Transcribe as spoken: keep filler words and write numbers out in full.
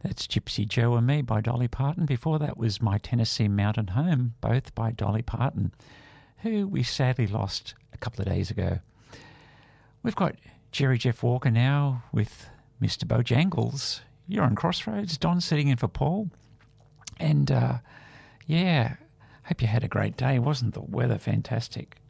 That's Gypsy Joe and Me by Dolly Parton. Before that was My Tennessee Mountain Home, both by Dolly Parton, who we sadly lost a couple of days ago. We've got Jerry Jeff Walker now with Mister Bojangles. You're on Crossroads. Don sitting in for Paul. And, uh, yeah, hope you had a great day. Wasn't the weather fantastic?